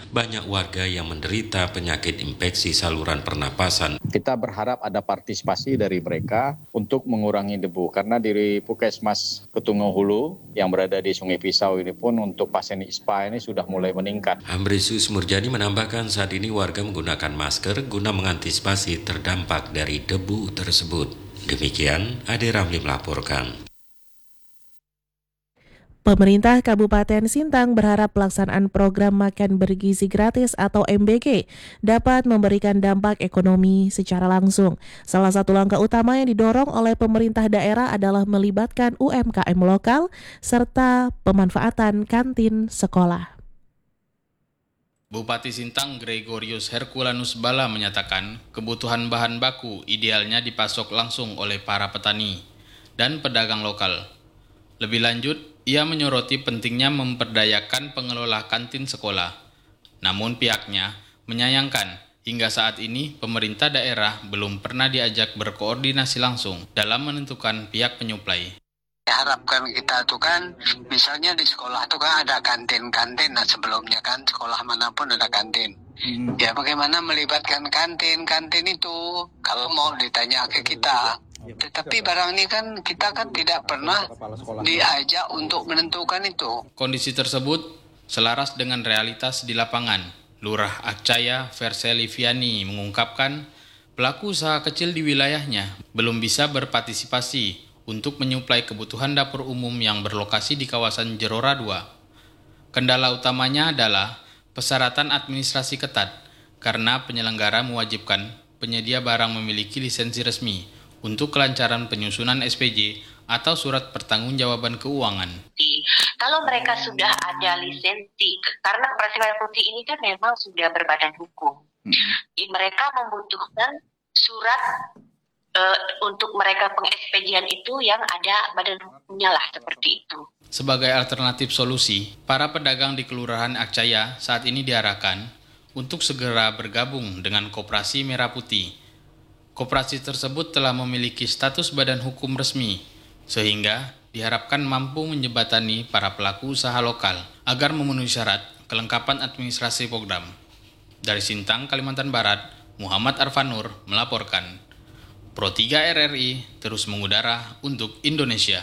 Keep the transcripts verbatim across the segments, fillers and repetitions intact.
banyak warga yang menderita penyakit infeksi saluran pernapasan. Kita berharap ada partisipasi dari mereka untuk mengurangi debu, karena di Puskesmas Ketungo Hulu yang berada di Sungai Pisau ini pun untuk pasien I S P A ini sudah mulai meningkat. Ambrisius Murjani menambahkan saat ini warga menggunakan masker guna mengantisipasi terdampak dari debu tersebut. Demikian Ade Ramli melaporkan. Pemerintah Kabupaten Sintang berharap pelaksanaan program makan bergizi gratis atau M B G dapat memberikan dampak ekonomi secara langsung. Salah satu langkah utama yang didorong oleh pemerintah daerah adalah melibatkan U M K M lokal serta pemanfaatan kantin sekolah. Bupati Sintang Gregorius Herculanus Bala menyatakan kebutuhan bahan baku idealnya dipasok langsung oleh para petani dan pedagang lokal. Lebih lanjut, ia menyoroti pentingnya memperdayakan pengelola kantin sekolah. Namun pihaknya menyayangkan hingga saat ini pemerintah daerah belum pernah diajak berkoordinasi langsung dalam menentukan pihak penyuplai. Harapkan kita tuh kan, misalnya di sekolah tuh kan ada kantin-kantin, nah sebelumnya kan sekolah manapun ada kantin. Hmm. Ya bagaimana melibatkan kantin-kantin itu kalau mau ditanya ke kita. Tetapi barang ini kan kita kan tidak pernah diajak untuk menentukan itu. Kondisi tersebut selaras dengan realitas di lapangan. Lurah Akcaya Verseliviani mengungkapkan pelaku usaha kecil di wilayahnya belum bisa berpartisipasi untuk menyuplai kebutuhan dapur umum yang berlokasi di kawasan Jerora dua. Kendala utamanya adalah persyaratan administrasi ketat karena penyelenggara mewajibkan penyedia barang memiliki lisensi resmi untuk kelancaran penyusunan S P J atau surat pertanggungjawaban keuangan. Kalau mereka sudah ada lisensi, karena Koperasi Merah Putih ini kan memang sudah berbadan hukum, hmm. mereka membutuhkan surat uh, untuk mereka peng-S P J-an itu yang ada badan hukumnya lah, seperti itu. Sebagai alternatif solusi, para pedagang di Kelurahan Akcaya saat ini diarahkan untuk segera bergabung dengan Koperasi Merah Putih. Koperasi tersebut telah memiliki status badan hukum resmi, sehingga diharapkan mampu menjembatani para pelaku usaha lokal agar memenuhi syarat kelengkapan administrasi program. Dari Sintang, Kalimantan Barat, Muhammad Arfanur melaporkan. Pro tiga R R I terus mengudara untuk Indonesia.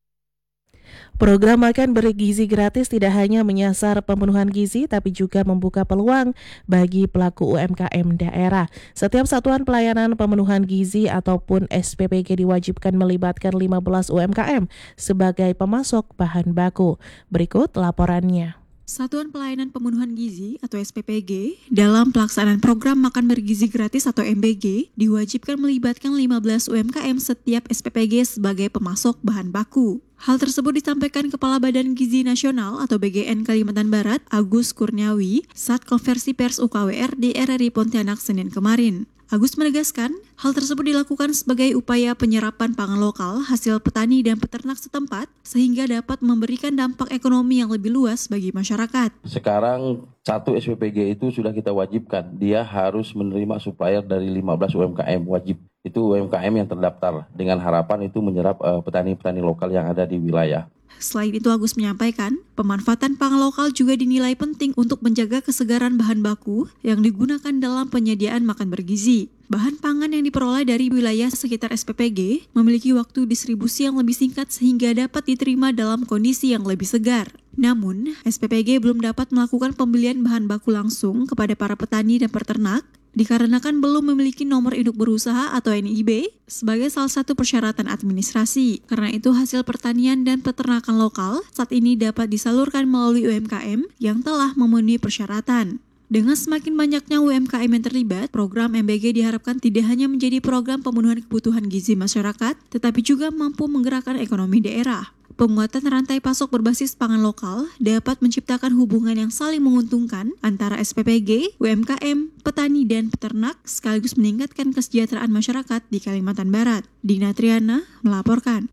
Program makan bergizi gratis tidak hanya menyasar pemenuhan gizi, tapi juga membuka peluang bagi pelaku U M K M daerah. Setiap satuan pelayanan pemenuhan gizi ataupun S P P G diwajibkan melibatkan lima belas U M K M sebagai pemasok bahan baku. Berikut laporannya. Satuan Pelayanan Pemenuhan Gizi atau S P P G dalam pelaksanaan program makan bergizi gratis atau M B G diwajibkan melibatkan lima belas U M K M setiap S P P G sebagai pemasok bahan baku. Hal tersebut disampaikan Kepala Badan Gizi Nasional atau B G N Kalimantan Barat, Agus Kurniawi, saat konversi pers U K W R di R R I Pontianak Senin kemarin. Agus menegaskan, hal tersebut dilakukan sebagai upaya penyerapan pangan lokal hasil petani dan peternak setempat sehingga dapat memberikan dampak ekonomi yang lebih luas bagi masyarakat. Sekarang satu S P P G itu sudah kita wajibkan, dia harus menerima supplier dari lima belas U M K M wajib. Itu U M K M yang terdaftar dengan harapan itu menyerap uh, petani-petani lokal yang ada di wilayah. Selain itu Agus menyampaikan, pemanfaatan pangan lokal juga dinilai penting untuk menjaga kesegaran bahan baku yang digunakan dalam penyediaan makan bergizi. Bahan pangan yang diperoleh dari wilayah sekitar S P P G memiliki waktu distribusi yang lebih singkat sehingga dapat diterima dalam kondisi yang lebih segar. Namun, S P P G belum dapat melakukan pembelian bahan baku langsung kepada para petani dan peternak dikarenakan belum memiliki nomor induk berusaha atau N I B sebagai salah satu persyaratan administrasi. Karena itu hasil pertanian dan peternakan lokal saat ini dapat disalurkan melalui U M K M yang telah memenuhi persyaratan. Dengan semakin banyaknya U M K M yang terlibat, program M B G diharapkan tidak hanya menjadi program pemenuhan kebutuhan gizi masyarakat, tetapi juga mampu menggerakkan ekonomi daerah. Penguatan rantai pasok berbasis pangan lokal dapat menciptakan hubungan yang saling menguntungkan antara S P P G, U M K M, petani, dan peternak sekaligus meningkatkan kesejahteraan masyarakat di Kalimantan Barat. Dina Triana melaporkan.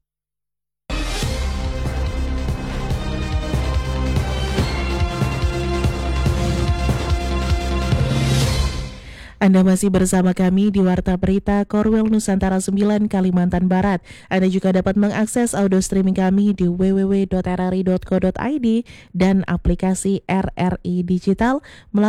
Anda masih bersama kami di Warta Berita Korwil Nusantara sembilan Kalimantan Barat. Anda juga dapat mengakses audio streaming kami di w w w dot r r i dot co dot i d dan aplikasi R R I Digital